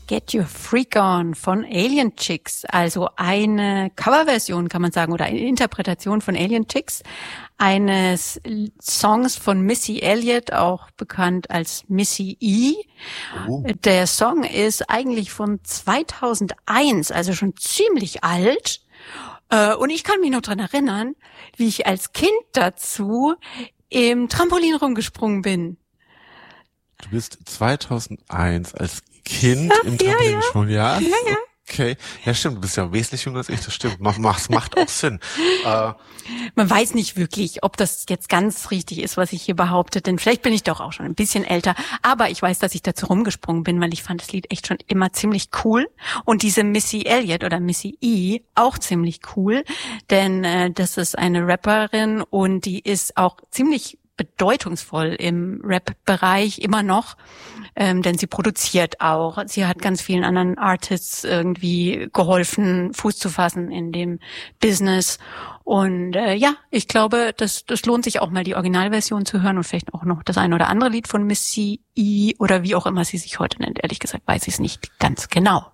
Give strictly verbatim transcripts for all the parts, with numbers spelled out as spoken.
Get Your Freak On von Alien Chicks, also eine Coverversion, kann man sagen, oder eine Interpretation von Alien Chicks, eines Songs von Missy Elliott, auch bekannt als Missy E. Oh. Der Song ist eigentlich von zweitausendeins, also schon ziemlich alt. Und ich kann mich noch dran erinnern, wie ich als Kind dazu im Trampolin rumgesprungen bin. Du bist zweitausendeins als Kind ja, im Trampolin ja, gesprungen, ja? Ja, ja. Okay, ja stimmt, du bist ja wesentlich jünger als ich, das stimmt. Macht, macht, macht auch Sinn. Äh, Man weiß nicht wirklich, ob das jetzt ganz richtig ist, was ich hier behaupte, denn vielleicht bin ich doch auch schon ein bisschen älter, aber ich weiß, dass ich dazu rumgesprungen bin, weil ich fand das Lied echt schon immer ziemlich cool und diese Missy Elliott oder Missy E auch ziemlich cool, denn äh, das ist eine Rapperin und die ist auch ziemlich bedeutungsvoll im Rap-Bereich immer noch, ähm, denn sie produziert auch. Sie hat ganz vielen anderen Artists irgendwie geholfen, Fuß zu fassen in dem Business. Und äh, ja, ich glaube, das, das lohnt sich auch mal, die Originalversion zu hören und vielleicht auch noch das eine oder andere Lied von Missy E oder wie auch immer sie sich heute nennt. Ehrlich gesagt weiß ich es nicht ganz genau.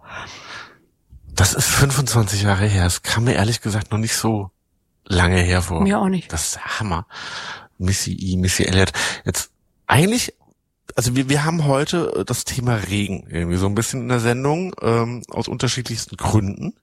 Das ist fünfundzwanzig Jahre her. Es kam mir ehrlich gesagt noch nicht so lange her vor. Mir auch nicht. Das ist der Hammer. Missy E, Missy Elliott. Jetzt eigentlich, also wir wir haben heute das Thema Regen irgendwie so ein bisschen in der Sendung, ähm, aus unterschiedlichsten Gründen.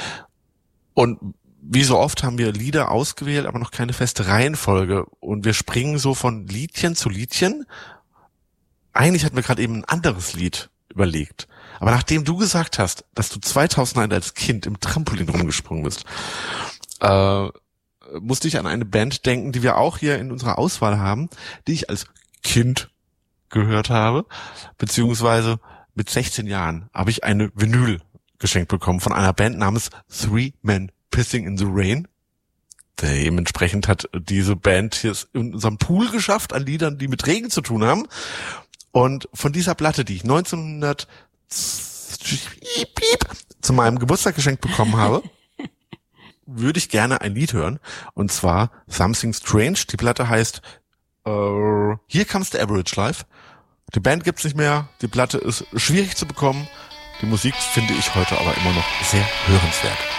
Und wie so oft haben wir Lieder ausgewählt, aber noch keine feste Reihenfolge. Und wir springen so von Liedchen zu Liedchen. Eigentlich hatten wir gerade eben ein anderes Lied überlegt. Aber nachdem du gesagt hast, dass du zweitausendeins als Kind im Trampolin rumgesprungen bist, äh, musste ich an eine Band denken, die wir auch hier in unserer Auswahl haben, die ich als Kind gehört habe, beziehungsweise mit sechzehn Jahren habe ich eine Vinyl geschenkt bekommen von einer Band namens Three Men Pissing in the Rain. Dementsprechend hat diese Band hier in unserem Pool geschafft an Liedern, die mit Regen zu tun haben. Und von dieser Platte, die ich neunzehnhundert zu meinem Geburtstag geschenkt bekommen habe, würde ich gerne ein Lied hören, und zwar Something Strange. Die Platte heißt uh, Here Comes the Average Life. Die Band gibt's nicht mehr, die Platte ist schwierig zu bekommen, die Musik finde ich heute aber immer noch sehr hörenswert.